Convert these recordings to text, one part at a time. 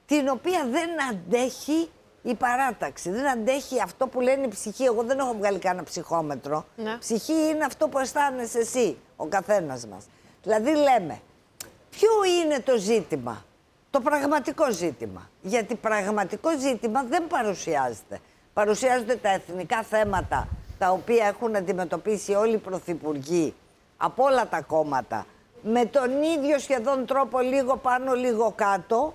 την οποία δεν αντέχει η παράταξη. Δεν αντέχει αυτό που λένε η ψυχή. Εγώ δεν έχω βγάλει κανένα ψυχόμετρο. Ναι. Ψυχή είναι αυτό που αισθάνεσαι εσύ, ο καθένας μας. Δηλαδή λέμε, ποιο είναι το ζήτημα, το πραγματικό ζήτημα. Γιατί πραγματικό ζήτημα δεν παρουσιάζεται. Παρουσιάζονται τα εθνικά θέματα, τα οποία έχουν αντιμετωπίσει όλοι οι πρωθυπουργοί από όλα τα κόμματα, με τον ίδιο σχεδόν τρόπο, λίγο πάνω, λίγο κάτω.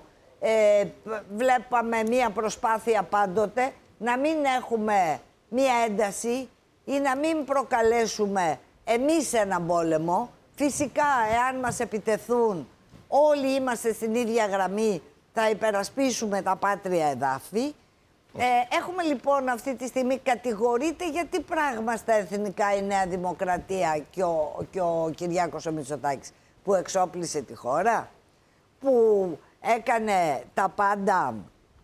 Βλέπαμε μία προσπάθεια πάντοτε να μην έχουμε μία ένταση ή να μην προκαλέσουμε εμείς έναν πόλεμο. Φυσικά, εάν μας επιτεθούν, όλοι είμαστε στην ίδια γραμμή, θα υπερασπίσουμε τα πάτρια εδάφη. Έχουμε λοιπόν αυτή τη στιγμή, κατηγορείται για τι πράγμα στα εθνικά η Νέα Δημοκρατία και ο Κυριάκος ο Μητσοτάκης, που εξόπλισε τη χώρα, που έκανε τα πάντα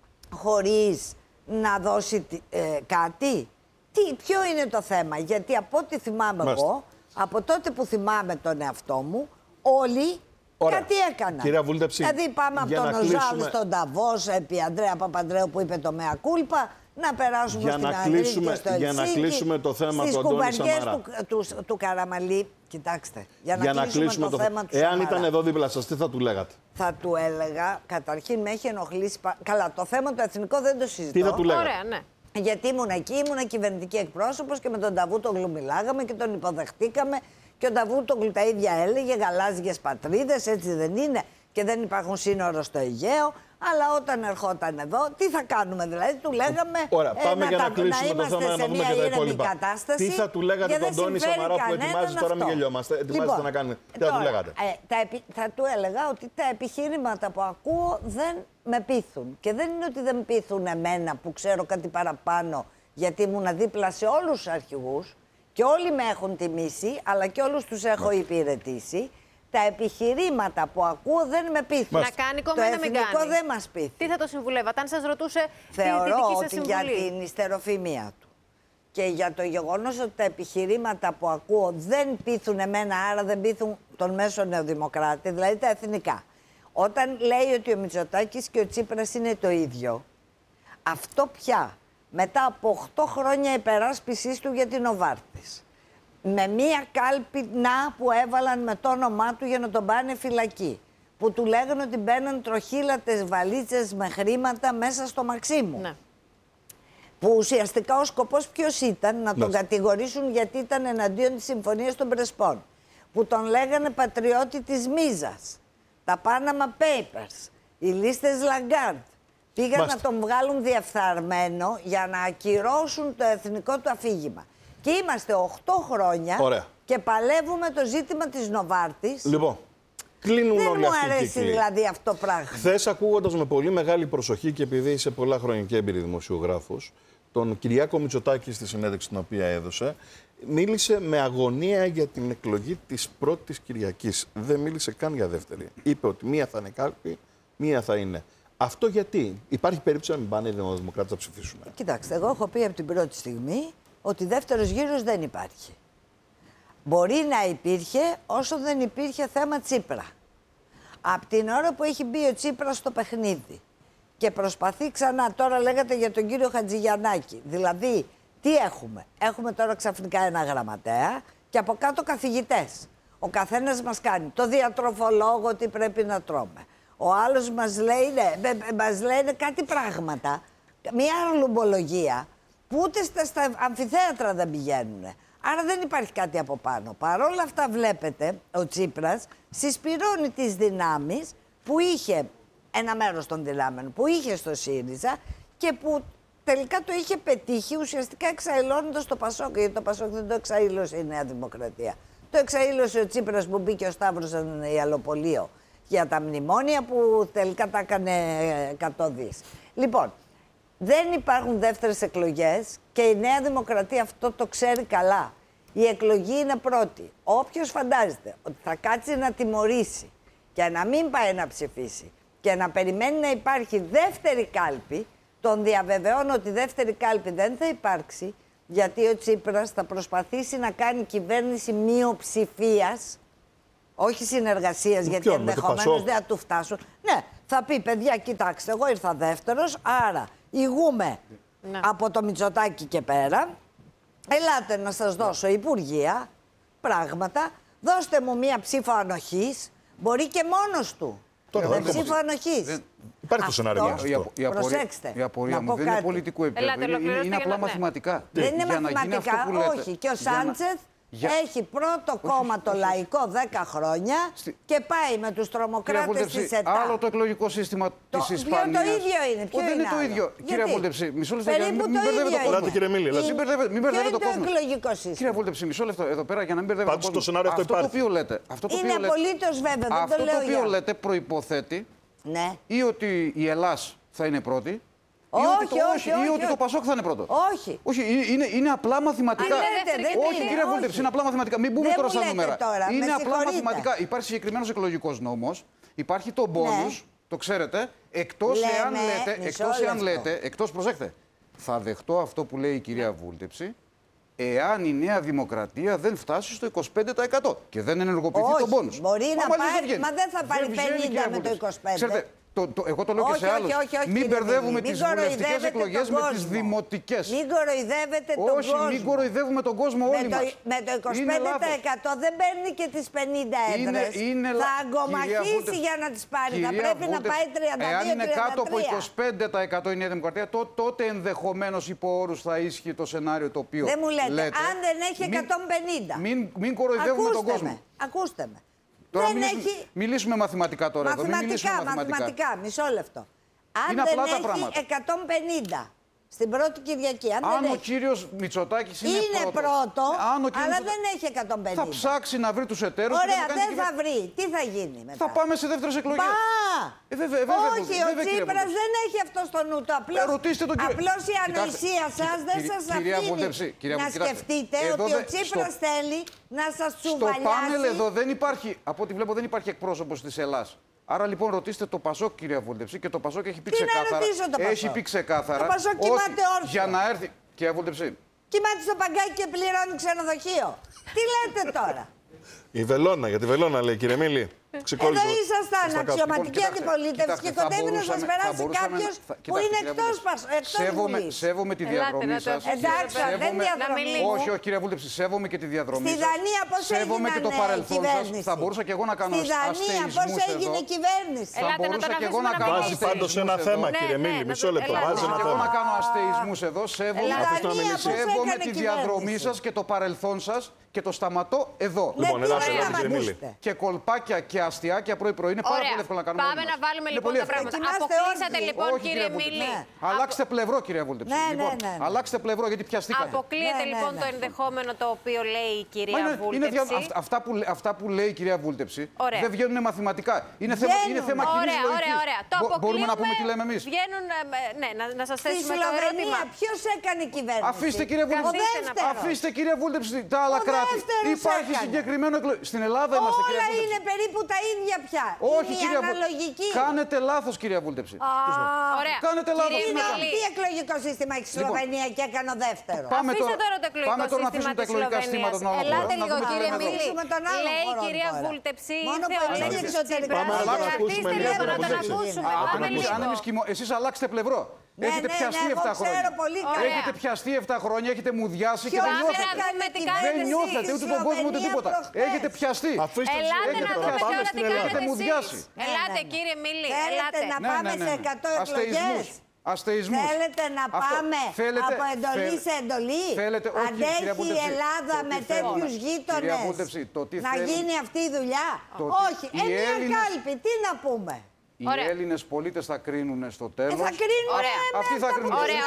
χωρίς να δώσει κάτι. Ποιο είναι το θέμα? Γιατί από ό,τι θυμάμαι εγώ, από τότε που θυμάμαι τον εαυτό μου, όλοι κάτι έκαναν. Κυρία Βούλτεψη, δηλαδή πάμε από τον Οζάλ στον Νταβός, επί Ανδρέα Παπανδρέου που είπε το μέα κούλπα, να περάσουμε στην Αγγλική και στο Ελσίνκι, για να κλείσουμε το θέμα στις του Αντώνη κουμπαριές του Καραμαλή. Κοιτάξτε, για να κλείσουμε το θέμα του Σαμαρά. Εάν ήταν εδώ δίπλα σας, τι θα του λέγατε? Θα του έλεγα, καταρχήν με έχει ενοχλήσει. Καλά, το θέμα το εθνικό δεν το συζητώ. Τι θα του λέγατε? Ωραία, ναι. Γιατί ήμουν εκεί, ήμουν κυβερνητική εκπρόσωπος και με τον Νταβούτογλου μιλάγαμε και τον υποδεχτήκαμε. Και ο Νταβούτογλου τα ίδια έλεγε, γαλάζιες πατρίδες, έτσι δεν είναι? Και δεν υπάρχουν σύνορα στο Αιγαίο. Αλλά όταν ερχόταν εδώ, τι θα κάνουμε δηλαδή? Του λέγαμε πάμε για να κλείσουμε το θέμα, να δούμε και τα υπόλοιπα. Κατάσταση, τι θα του λέγατε τον Αντώνη Σαμαρά που ετοιμάζει τώρα, μην γελιόμαστε, ετοιμάζεται να κάνει? Τι θα του λέγατε? Θα του έλεγα ότι τα επιχειρήματα που ακούω δεν με πείθουν. Και δεν είναι ότι δεν με πείθουν εμένα που ξέρω κάτι παραπάνω, γιατί ήμουν δίπλα σε όλους τους αρχηγούς και όλοι με έχουν τιμήσει, αλλά και όλους τους έχω υπηρετήσει. Τα επιχειρήματα που ακούω δεν με πείθουν. Να κάνει κόμμα ή να μην κάνει? Δεν μας πείθει. Τι θα το συμβουλεύατε, αν σας ρωτούσε Θεωρώ τη δική σας ότι συμβουλή? για την ιστεροφημία του και για το γεγονός ότι τα επιχειρήματα που ακούω δεν πείθουν εμένα, άρα δεν πείθουν τον μέσο νεοδημοκράτη, δηλαδή τα εθνικά. Όταν λέει ότι ο Μητσοτάκης και ο Τσίπρας είναι το ίδιο, αυτό πια μετά από 8 χρόνια υπεράσπισης του για την Νοβάρτης, με μία κάλπη που έβαλαν με το όνομά του για να τον πάνε φυλακή, που του λέγανε ότι μπαίναν τροχύλατες βαλίτσες με χρήματα μέσα στο Μαξίμου. Ναι. Που ουσιαστικά ο σκοπός ποιος ήταν? Να τον κατηγορήσουν γιατί ήταν εναντίον της Συμφωνίας των Πρεσπών. Που τον λέγανε πατριώτη της Μίζας. Τα Panama Papers, οι λίστες Λαγκάρντ. Πήγαν να τον βγάλουν διεφθαρμένο για να ακυρώσουν το εθνικό του αφήγημα. Και είμαστε 8 χρόνια και παλεύουμε το ζήτημα της Νοβάρτης. Λοιπόν, κλείνουν όλοι αυτοί οι κύκλοι. Δεν μου αρέσει δηλαδή αυτό πράγμα. Χθες, ακούγοντας με πολύ μεγάλη προσοχή και επειδή είσαι πολλά χρόνια και έμπειρη δημοσιογράφος, τον Κυριάκο Μητσοτάκη στη συνέντευξη την οποία έδωσε, μίλησε με αγωνία για την εκλογή της πρώτης Κυριακής. Δεν μίλησε καν για δεύτερη. Είπε ότι μία θα είναι κάλπη, μία θα είναι. Αυτό γιατί? Υπάρχει περίπτωση να μην πάνε οι Δημοκράτες να ψηφίσουν? Κοιτάξτε, εγώ έχω πει από την πρώτη στιγμή ότι δεύτερος γύρος δεν υπάρχει. Μπορεί να υπήρχε όσο δεν υπήρχε θέμα Τσίπρα. Από την ώρα που έχει μπει ο Τσίπρας στο παιχνίδι και προσπαθεί ξανά, τώρα λέγατε για τον κύριο Χατζηγιαννάκη. Δηλαδή, τι έχουμε? Έχουμε τώρα ξαφνικά ένα γραμματέα και από κάτω καθηγητές. Ο καθένας μας κάνει το διατροφολόγο, τι πρέπει να τρώμε. Ο άλλος μας λέει, μας λένε κάτι πράγματα, μια αρλουμπολογία, που ούτε στα αμφιθέατρα δεν πηγαίνουν. Άρα δεν υπάρχει κάτι από πάνω. Παρ' όλα αυτά βλέπετε, ο Τσίπρας συσπυρώνει τις δυνάμεις που είχε, ένα μέρος των δυνάμεων που είχε στο ΣΥΡΙΖΑ και που τελικά το είχε πετύχει ουσιαστικά εξαηλώνοντας το ΠΑΣΟΚ. Γιατί το ΠΑΣΟΚ δεν το εξαήλωσε η Νέα Δημοκρατία. Το εξαήλωσε ο Τσίπρας που μπήκε ο Σταύρος Ιαλοπολείο για τα μνημόνια που τελικά τα έκανε 100 δις. Λοιπόν, δεν υπάρχουν δεύτερες εκλογές και η Νέα Δημοκρατία αυτό το ξέρει καλά. Η εκλογή είναι πρώτη. Όποιος φαντάζεται ότι θα κάτσει να τιμωρήσει και να μην πάει να ψηφίσει και να περιμένει να υπάρχει δεύτερη κάλπη, τον διαβεβαιώνω ότι δεύτερη κάλπη δεν θα υπάρξει, γιατί ο Τσίπρας θα προσπαθήσει να κάνει κυβέρνηση μειοψηφίας, όχι συνεργασίας, γιατί ενδεχομένως δεν θα του φτάσουν. Ναι, θα πει, παιδιά, κοιτάξτε, εγώ ήρθα δεύτερος, άρα ηγούμε από το Μητσοτάκη και πέρα. Ελάτε να σας δώσω υπουργεία, πράγματα. Δώστε μου μία ψήφο ανοχής. Μπορεί και μόνος του. Με ψήφο ανοχής. Υπάρχει το σενάριο αυτό. Προσέξτε. Η απορία μου δεν είναι πολιτικού επίπεδου. Είναι απλά μαθηματικά. Δεν είναι μαθηματικά, όχι. Και ο Σάντσεθ έχει πρώτο κόμμα το λαϊκό 10 χρόνια και πάει με τους τρομοκράτες της ΕΤΑ. Άλλο το εκλογικό σύστημα της Ισπανίας. Το ίδιο είναι. Ποιο δεν είναι το ίδιο. Κύριε Βούλτεψη, μισό λεπτό. Μην μπερδεύετε τον κόσμο. Κύριε Μίλη, Μην μπερδεύετε τον κόσμο. Εκλογικό σύστημα. Κύριε Βούλτεψη, μισό λεπτό εδώ πέρα για να μην μπερδεύετε τον κόσμο. Πάντως το σενάριο αυτό υπάρχει. Είναι απολύτως βέβαιο. Αυτό το οποίο λέτε προϋποθέτει ή ότι η Ελλάς θα είναι πρώτη. Ή ότι το Πασόκ θα είναι πρώτο. Όχι, είναι απλά μαθηματικά. Όχι, κύριε Βούλτεψη, είναι απλά μαθηματικά. Μην μπούμε τώρα στα νούμερα. Είναι απλά μαθηματικά. Υπάρχει συγκεκριμένος εκλογικός νόμος, υπάρχει το μπόνους, το ξέρετε, εκτός εάν λέτε, προσέχτε, θα δεχτώ αυτό που λέει η κυρία Βούλτεψη, εάν η Νέα Δημοκρατία δεν φτάσει στο 25% και δεν ενεργοποιηθεί το μπόνους. Μπορεί να πάρει, μα δεν θα πάρει 50 με το 25%. Ξέρετε, εγώ το λέω και σε άλλους. Μην μπερδεύουμε τις βουλευτικές εκλογές με τις δημοτικές. Μην κοροϊδεύετε τον κόσμο. Όχι, μην κοροϊδεύουμε τον κόσμο όλοι μας. Με το 25% δεν παίρνει και τις 50 έδρες. Θα αγκομαχήσει για να τις πάρει. Θα πρέπει να πάει 32-33. Εάν είναι κάτω από 25% η Νέα Δημοκρατία, τότε ενδεχομένως υπό όρους θα ίσχυε το σενάριο το οποίο δεν μου λέτε. Αν δεν έχει 150. Μην κοροϊδεύουμε τον κόσμο. Ακούστε με. Τώρα μιλήσουμε μαθηματικά τώρα. Μαθηματικά, μισό λεπτό. Αν είναι δεν απλά έχει τα πράγματα. 150 στην πρώτη Κυριακή, αν ο κύριος Μητσοτάκης είναι πρώτο, αλλά δεν έχει 150. Θα ψάξει να βρει τους εταίρους. Ωραία, δεν θα βρει. Τι θα γίνει μετά? Θα πάμε σε δεύτερες εκλογές. Όχι, ο Τσίπρας δεν έχει αυτό στο νου του. Απλώς η ανοησία σας δεν σας αφήνει να σκεφτείτε ότι ο Τσίπρας θέλει να σας τσουβαλιάσει. Στο πάνελ εδώ δεν υπάρχει, από ό,τι βλέπω, δεν υπάρχει εκπρόσωπος της Ελλάς. Άρα λοιπόν ρωτήστε το Πασόκ, κυρία Βούλτεψη, και το Πασόκ έχει πει ξεκάθαρα. Έχει πει ξεκάθαρα. Το Πασόκ κοιμάται όρθιο. Για να έρθει. Κυρία Βούλτεψη. Κοιμάται στο παγκάκι και πληρώνει ξενοδοχείο. Τι λέτε τώρα? Η Βελόνα, για τη Βελόνα λέει, κύριε Μίλη. Εδώ ήσασταν αξιωματική αντιπολίτευση και κοντεύει να σας περάσει κάποιος που είναι εκτός Βουλής. Σέβομαι τη διαδρομή σας. Εντάξει, δεν διαδρομή. Όχι, κύριε Βούλτεψη, σέβομαι και τη διαδρομή σας. Στη Δανία πώς έγινε κυβέρνηση? Θα μπορούσα και εγώ να κάνω αστεισμούς εδώ. Στη Δανία πώς έγινε κυβέρνηση? Θα μπορούσα και εγώ να κάνω βάζει πάντως ένα θέμα, κύριε Μίλη. Μισό λεπτό. Βάζει ένα θέμα. Εγώ θέμα. να κάνω αστεισμούς εδώ. Σέβομαι τη διαδρομή σας και το παρελθόν σας και το σταματώ εδώ. Λοιπόν, ελάτε, και κολπάκια και αστιάκια πρωί-πρωί είναι πάρα πολύ εύκολο να κάνουμε. Πάμε να βάλουμε λοιπόν τα πράγματα. Αποκλείσατε λοιπόν, κύριε Μίλη. Αλλάξτε πλευρό, κύριε Βούλτεψη. Αλλάξτε πλευρό, γιατί πιαστήκατε. Αποκλείεται λοιπόν το ενδεχόμενο το οποίο λέει η κυρία Βούλτεψη. Αυτά που λέει η κυρία Βούλτεψη δεν βγαίνουν μαθηματικά. Είναι θέμα κοινής λογικής. Μπορούμε να πούμε τι λέμε εμείς. Βγαίνουν, ναι, να σας θέσουμε το ερώτημα. Ποιος έκανε κυβέρνηση? Αφήστε, κύριε Βούλτεψη, τα άλλα κράτη. Υπάρχει συγκεκριμένο εκλογικό. Στην Ελλάδα είμαστε, κύριε Βούλτεψη. Όλα είναι περίπου τα ίδια πια. Όχι, κυρία Βούλτεψη. Κάνετε λάθος, κυρία Βούλτεψη. Ωραία. Κάνετε λάθος. Τι εκλογικό σύστημα έχει η Σλοβενία και έκανε ο δεύτερο? Αφήστε τώρα το εκλογικό σύστημα της Σλοβενίας. Ελάτε λίγο, κύριε Μίλη. Λέει η κυρία Βούλτεψη, ήρθε ο Αλέξης Τσίπρας. Καθίστε λίγο να τον ακούσουμε. Εσείς αλλάξτε πλευρό. Έχετε πιαστεί 7 χρόνια. Έχετε πιαστεί 7 χρόνια, έχετε μουδιάσει και δεν νιώθετε. Δεν νιώθετε ούτε τον κόσμο ούτε τίποτα. Έχετε πιαστεί. Ελάτε να δούμε τώρα τι κάνετε εσείς. Ελάτε, κύριε Μίλη. Θέλετε να πάμε σε 100 εκλογές? Αστεισμούς. Θέλετε να πάμε από εντολή σε εντολή? Αντέχει η Ελλάδα με τέτοιους γείτονες να γίνει αυτή η δουλειά? Όχι. Μια κάλπη, τι να πούμε? Οι Έλληνες πολίτες θα κρίνουν στο τέλος. Θα κρίνουν. Αυτοί θα κρίνουν. Ωραία.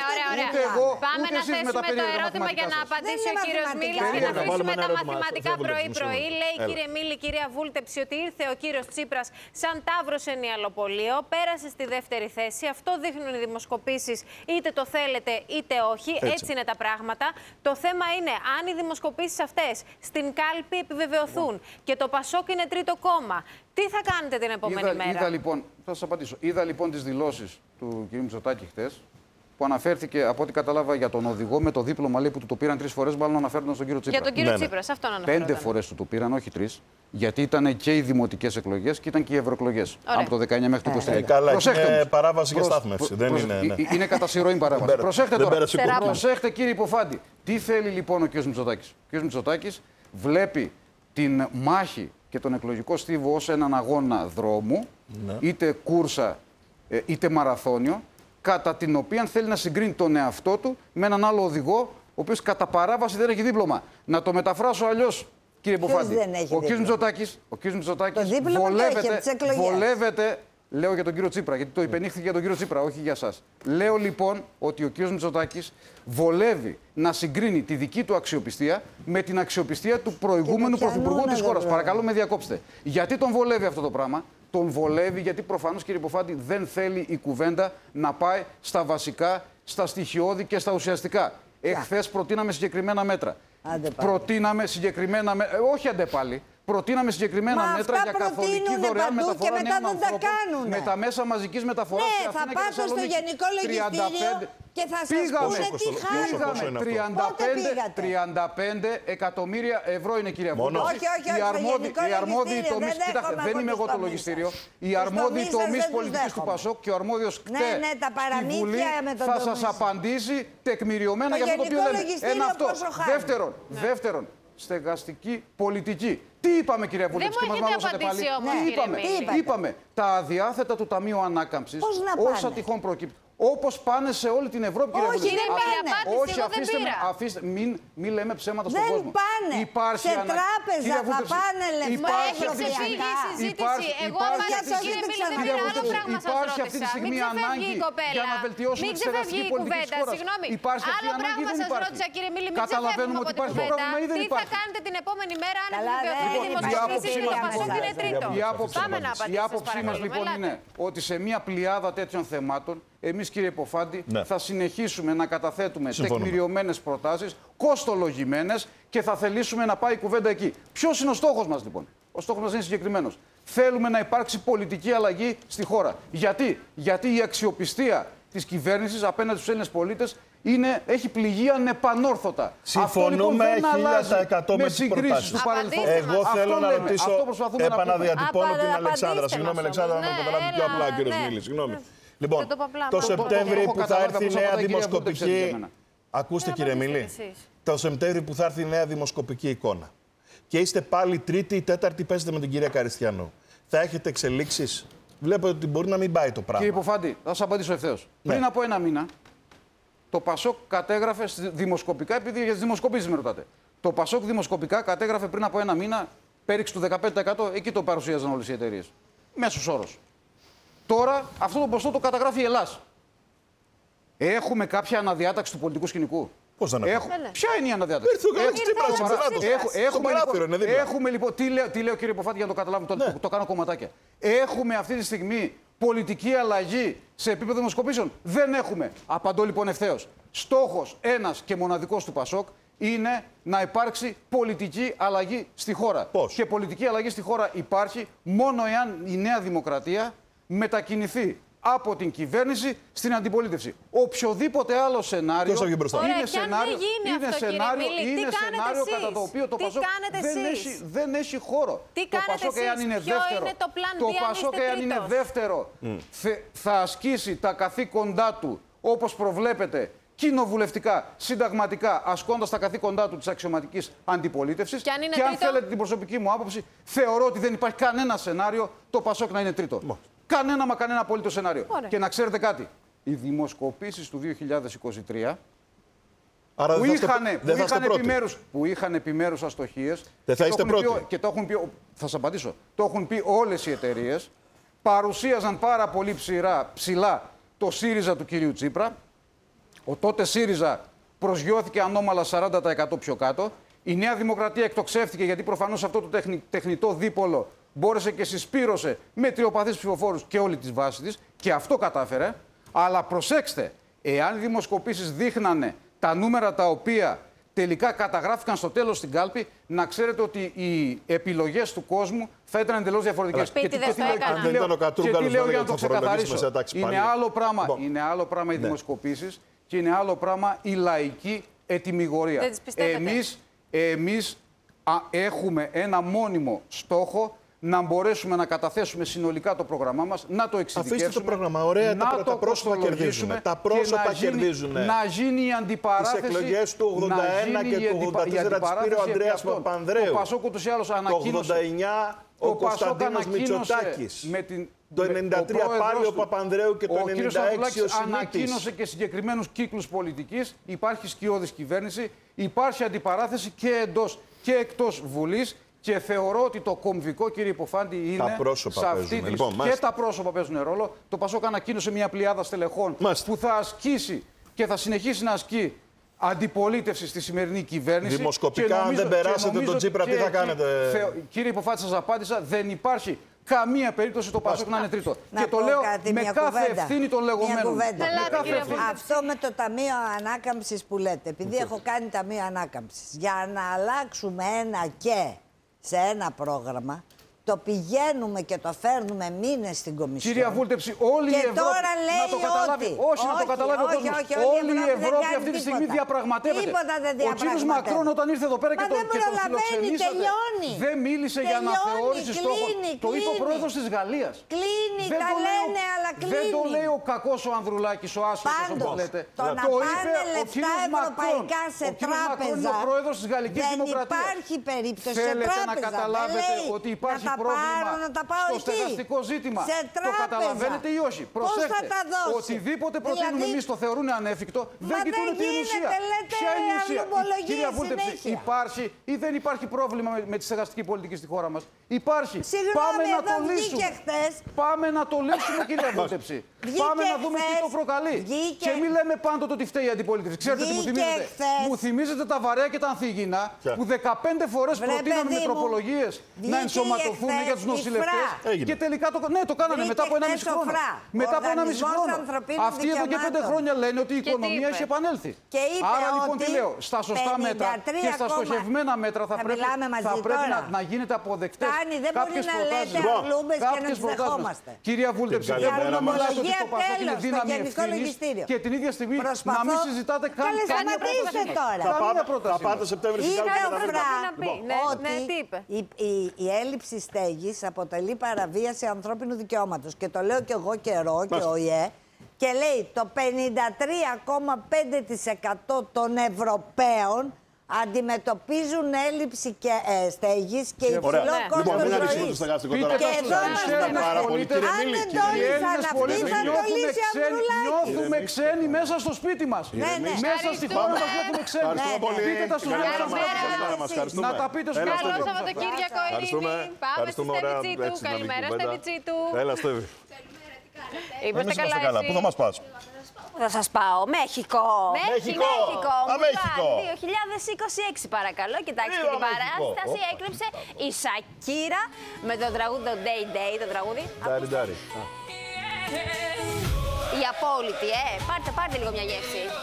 Πάμε να θέσουμε το ερώτημα για να απαντήσει ο κύριος Μίλης και να αφήσουμε τα μαθηματικά πρωί-πρωί. Λέει, κύριε Μίλη, κυρία Βούλτεψη, ότι ήρθε ο κύριος Τσίπρας σαν ταύρος σε νιαλοπολείο, πέρασε στη δεύτερη θέση. Αυτό δείχνουν οι δημοσκοπήσεις, είτε το θέλετε είτε όχι. Έτσι είναι τα πράγματα. Το θέμα είναι αν οι δημοσκοπήσεις αυτές στην κάλπη επιβεβαιωθούν και το Πασόκ είναι τρίτο κόμμα. Τι θα κάνετε την επόμενη μέρα? Θα σας απαντήσω. Είδα λοιπόν τις δηλώσεις του κ. Μητσοτάκη χτες, που που αναφέρθηκε, από ό,τι κατάλαβα, για τον οδηγό με το δίπλωμα, λέει, που του το πήραν 3 φορές, μάλλον αναφέρονταν στον κύριο Τσίπρα. Για τον κύριο Τσίπρα, σε αυτόν αναφέρονταν. 5 φορές του το πήραν, όχι 3. Γιατί ήταν και οι δημοτικές εκλογές και ήταν και οι ευρωεκλογές. Από το 19 μέχρι το 23. Καλά, είναι παράβαση για στάθμευση. Είναι κατά συρροή παράβαση. Προσέχτε τώρα. Προσέχτε, κύριε Υποφάντη. Τι θέλει λοιπόν ο κ. Μητσοτάκης? Ο κ. Μητσοτάκης βλέπει την μάχη και τον εκλογικό στίβο ως έναν αγώνα δρόμου, είτε κούρσα είτε μαραθώνιο, κατά την οποία θέλει να συγκρίνει τον εαυτό του με έναν άλλο οδηγό, ο οποίος κατά παράβαση δεν έχει δίπλωμα. Να το μεταφράσω αλλιώς, κύριε Υποφάντη. Ο κ. Μητσοτάκης βολεύεται, λέω για τον κύριο Τσίπρα, γιατί το υπενήχθηκε για τον κύριο Τσίπρα, όχι για εσάς. Λέω λοιπόν ότι ο κ. Μητσοτάκης βολεύει να συγκρίνει τη δική του αξιοπιστία με την αξιοπιστία του προηγούμενου πρωθυπουργού της χώρας. Παρακαλώ, με διακόψτε. Γιατί τον βολεύει αυτό το πράγμα? Τον βολεύει γιατί προφανώς, κύριε Υποφάντη, δεν θέλει η κουβέντα να πάει στα βασικά, στα στοιχειώδη και στα ουσιαστικά. Εχθές προτείναμε συγκεκριμένα μέτρα. Προτείναμε συγκεκριμένα μέτρα. Όχι αντεπάλι. Προτείναμε συγκεκριμένα μέτρα για καθολική δωρεάν μεταφορά νέων ανθρώπων με τα μέσα μαζικής μεταφοράς. Ναι, θα πάτε στο Γενικό Λογιστήριο και θα σας πούνε τι χάνουμε. 35 εκατομμύρια ευρώ είναι, κυρία Βούλτεψη. Οι αρμόδιοι τομείς, κοιτάξτε, δεν είμαι εγώ το λογιστήριο. Οι αρμόδιοι τομείς πολιτικής του ΠΑΣΟΚ και ο αρμόδιος ΚΤΕ στη Βουλή θα σας απαντήσει τεκμηριωμένα για αυτό το οποίο λέμε. Ένα αυτό. Δεύτερον, στεγαστική πολιτική. Τι είπαμε, κυρία Βούλτεψη, και μας μαλώσατε πάλι? Τι είπαμε? Τα αδιάθετα του Ταμείου Ανάκαμψης, όσα τυχόν προκύπτουν, όπως πάνε σε όλη την Ευρώπη, κυρία Βούλτεψη. Όχι, αφήστε, μην λέμε ψέματα στον κόσμο. Δεν πάνε. Υπάρχει σε τράπεζα θα πάνε λεφτά. Έχει ξεφύγει η συζήτηση. Εγώ απάντησα, κύριε Μίλη, δεν πήρα άλλο πράγμα σας υπάρχει αυτή τη στιγμή ανάγκη για να βελτιώσουμε τη στεγαστική πολιτική της χώρας. Υπάρχει αυτή η ανάγκη ή δεν υπάρχει? Καταλαβαίνουμε ότι υπάρχει πρόβλημα ή δεν υπάρχει? Τι θα κάνετε την επόμενη μέρα αν επιβεβαιωθεί η δημοσκόπηση και το ΠΑΣΟΚ είναι τρίτο? Η άποψή μας λοιπόν είναι ότι σε μια πλειάδα τέτοιων θεμάτων εμείς, κύριε Υποφάντη, θα συνεχίσουμε να καταθέτουμε τεκμηριωμένες προτάσεις, κοστολογημένες, και θα θελήσουμε να πάει η κουβέντα εκεί. Ποιος είναι ο στόχος μας, λοιπόν? Ο στόχος μας είναι συγκεκριμένος. Θέλουμε να υπάρξει πολιτική αλλαγή στη χώρα. Γιατί η αξιοπιστία της κυβέρνησης απέναντι στους Έλληνες πολίτες έχει πληγεί ανεπανόρθωτα. Συμφωνούμε 1000% με τις προτάσεις του παρελθόντος. Εγώ θέλω να ρωτήσω, επαναδιατυπώνω την Αλεξάνδρα. Συγγνώμη, Αλεξάνδρα, να το καταλάβει πιο απλά ο κύριος Μίλης. Συγγνώμη. Λοιπόν, το Σεπτέμβρη που θα έρθει η νέα δημοσκοπική. Ακούστε, κύριε Μίλη. Το Σεπτέμβρη που θα έρθει η νέα δημοσκοπική εικόνα. Και είστε πάλι τρίτη ή τέταρτη, παίζετε με την κυρία Καριστιανού. Θα έχετε εξελίξεις? Βλέπετε ότι μπορεί να μην πάει το πράγμα. Κύριε Υποφάντη, θα σας απαντήσω ευθέως. Πριν από ένα μήνα, το ΠΑΣΟΚ κατέγραφε δημοσκοπικά, επειδή για τις δημοσκοπήσεις με ρωτάτε. Το ΠΑΣΟΚ δημοσκοπικά κατέγραφε πριν από ένα μήνα πέριξη του 15%. Εκεί το παρουσίαζαν όλες οι εταιρείες. Μέσος όρος. Τώρα αυτό το ποσό το καταγράφει η Ελλάς. Έχουμε κάποια αναδιάταξη του πολιτικού σκηνικού? Πώς θα αναφέρουμε? Ποια είναι η αναδιάταξη? Έχουμε λοιπόν. Τι λέω, κύριε Υποφάντη, για να το καταλάβουμε, το κάνω κομματάκια. Έχουμε αυτή τη στιγμή πολιτική αλλαγή σε επίπεδο δημοσκοπήσεων? Δεν έχουμε. Απαντώ λοιπόν ευθέως. Στόχος ένας και μοναδικός του ΠΑΣΟΚ είναι να υπάρξει πολιτική αλλαγή στη χώρα. Πώς? Και πολιτική αλλαγή στη χώρα υπάρχει μόνο εάν η Νέα Δημοκρατία μετακινηθεί από την κυβέρνηση στην αντιπολίτευση. Οποιοδήποτε άλλο σενάριο είναι σενάριο κατά το οποίο το ΠΑΣΟΚ δεν έχει χώρο. Τι κάνετε εσείς? Ποιο είναι το πλάν B? Το ΠΑΣΟΚ, εάν είναι δεύτερο, θα ασκήσει τα καθήκοντά του όπως προβλέπεται κοινοβουλευτικά, συνταγματικά, ασκώντας τα καθήκοντά του της αξιωματικής αντιπολίτευσης. Και αν θέλετε την προσωπική μου άποψη, θεωρώ ότι δεν υπάρχει κανένα σενάριο το ΠΑΣΟΚ να είναι τρίτο. Κανένα απολύτως σενάριο. Ωραία. Και να ξέρετε κάτι, οι δημοσκοπήσεις του 2023 που είχαν επιμέρους αστοχίες, δεν θα είστε πρώτοι. Και το έχουν πει, θα σας απαντήσω, το έχουν πει όλες οι εταιρείες, παρουσίαζαν πάρα πολύ ψηλά το ΣΥΡΙΖΑ του κυρίου Τσίπρα. Ο τότε ΣΥΡΙΖΑ προσγειώθηκε ανώμαλα 40% πιο κάτω. Η Νέα Δημοκρατία εκτοξεύτηκε, γιατί προφανώς αυτό το τεχνητό δίπολο μπόρεσε και συσπήρωσε με τριοπαθείς ψηφοφόρους και όλη τη βάση της, και αυτό κατάφερε. Αλλά προσέξτε, εάν οι δημοσκοπήσεις δείχνανε τα νούμερα τα οποία τελικά καταγράφηκαν στο τέλος στην κάλπη, να ξέρετε ότι οι επιλογές του κόσμου θα ήταν εντελώς διαφορετικές. Και τι λέω για να το ξεκαθαρίσω. Είναι άλλο πράγμα οι δημοσκοπήσεις και είναι άλλο πράγμα η λαϊκή ετυμηγορία. Εμείς έχουμε ένα μόνιμο στόχο να μπορέσουμε να καταθέσουμε συνολικά το πρόγραμμά μας, να το εξειδικεύσουμε. Αφήστε το πρόγραμμα. Ωραία, τα πρόσωπα κερδίζουν. Τα πρόσωπα κερδίζουν. Να γίνει η αντιπαράθεση. Τις εκλογές του 81 και του 84 τις πήρε ο Ανδρέας Παπανδρέου. Το Πασόκ ούτως ή άλλως ανακοίνωσε. Το 89 ο Κωνσταντίνος Μητσοτάκης. Το 93 πάλι ο Παπανδρέου και το 96 ο Σιμίτης. Ανακοίνωσε και συγκεκριμένους κύκλους πολιτικής. Υπάρχει σκιώδης κυβέρνηση. Υπάρχει αντιπαράθεση και εντός και εκτός Βουλής. Και θεωρώ ότι το κομβικό, κύριε Υποφάντη, είναι σε αυτή τη... Και τα πρόσωπα παίζουν ρόλο. Το Πασόκ ανακοίνωσε μια πλειάδα στελεχών που θα ασκήσει και θα συνεχίσει να ασκεί αντιπολίτευση στη σημερινή κυβέρνηση. Δημοσκοπικά, αν δεν περάσετε τον Τσίπρα, τι θα κάνετε? Κύριε Υποφάντη, σας απάντησα, δεν υπάρχει καμία περίπτωση το Πασόκ να είναι τρίτο. Και το λέω με κάθε ευθύνη των λεγόμενων. Αυτό με το Ταμείο Ανάκαμψης που λέτε, επειδή έχω κάνει Ταμείο Ανάκαμψης, για να αλλάξουμε ένα και σε ένα πρόγραμμα, το πηγαίνουμε και το φέρνουμε μήνες στην Κομισιόν. Κυρία Βούλτεψη, όλη η Ευρώπη τώρα λέει να το καταλάβει. Όχι, να το καταλάβει ο κόσμος. Όλη η Ευρώπη αυτή τη στιγμή διαπραγματεύεται. Τίποτα δεν Ο κύριος Μακρόν όταν ήρθε εδώ πέρα και τον φιλοξενήσατε, δεν μίλησε για αναθεώρηση στόχων. Το είπε ο πρόεδρος της Γαλλίας. Κλείνει, τα λένε, αλλά κλείνει. Δεν το λέει ο κακός ο Ανδρουλάκης, ο άσχετος όπως λέτε. Το να πάνε λεφτά ευρωπαϊκά σε τράπεζα, ο πρόεδρος της Γαλλικής Δημοκρατίας. Δεν υπάρχει περίπτωση σε τράπεζα. Θέλετε να καταλάβετε ότι υπάρχει πρόβλημα στο στεγαστικό ζήτημα. Το καταλαβαίνετε ή όχι? Προσέξτε, οτιδήποτε προτείνουμε εμείς το θεωρούν ανέφικτο, δεν κοιτούν την ουσία. Ποια είναι η ουσία? Κυρία Βούλτεψη, υπάρχει ή δεν υπάρχει πρόβλημα με τη στεγαστική πολιτική στη χώρα μας? Υπάρχει. Πάμε να το λύσουμε. Πάμε να το λύσουμε, κυρία Βούλτεψη. Πάμε να δούμε τι το προκαλεί. Και μην λέμε πάντοτε ότι φταίει η αντιπολίτευση. Ξέρετε τι μου θυμίζετε? Μου θυμίζετε τα βαρέα και τα ανθίγυνα που 15 φορές προτείναμε με τροπολογίες να ενσωματωθούν για τους νοσηλευτές. Και τελικά το κάνανε μετά από 1,5 χρόνο. Μετά από 1,5 χρόνο. Αυτοί εδώ και 5 χρόνια λένε ότι η οικονομία έχει επανέλθει. Άρα λοιπόν τι λέω? Στα σωστά μέτρα και στα στοχευμένα μέτρα θα πρέπει να γίνεται αποδεκτές κάποιες προτάσεις. Κυρία Βούλτεψη, δεν μπορεί να μιλάτε ότι το Πασόκ είναι δύναμη ευθύνης και την ίδια στιγμή να μην συζητάτε καν καμία πρόταση. Θα πάτε Σεπτέμβρη στην η έλλειψη στέγης αποτελεί παραβίαση ανθρώπινου δικαιώματος. Και το λέω κι εγώ καιρό και ο ΙΕ. Και λέει το 53,5% των Ευρωπαίων αντιμετωπίζουν έλλειψη και στέγης και υψηλό κόστος ζωής. Και εδώ αν δεν το λύσαν αυτοί, θα το λύσει ο Ανδρουλάκης. Νιώθουμε ξένοι μέσα στο σπίτι μας. Μέσα στη χώρα μας νιώθουμε ξένοι. Πείτε τα στους γονείς μας. Να τα πείτε στους γονείς μας. Καλό Σαββατοκύριακο, Ειρήνη. Πάμε στη Στέβη Τσίτου. Καλημέρα, Στέβη Τσίτου. Έλα, Στέβη. Είμαστε καλά. Πού θα μας πας? Θα σας πάω. Μέχικο. Μέχικο. 2026 παρακαλώ. Κοιτάξτε την παράσταση. Έκλειψε η Σακύρα με το τραγούδι το Day Day. Το τραγούδι. Ντάρι. Η απόλυτη, πάρτε λίγο μια γεύση.